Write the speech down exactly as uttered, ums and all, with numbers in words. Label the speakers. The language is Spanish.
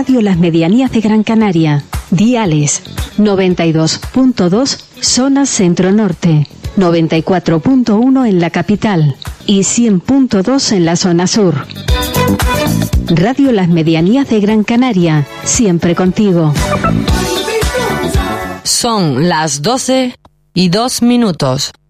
Speaker 1: Radio Las Medianías de Gran Canaria. Diales noventa y dos punto dos zona centro-norte, noventa y cuatro punto uno en la capital y cien punto dos en la zona sur. Radio Las Medianías de Gran Canaria, siempre contigo.
Speaker 2: Son las doce y dos minutos.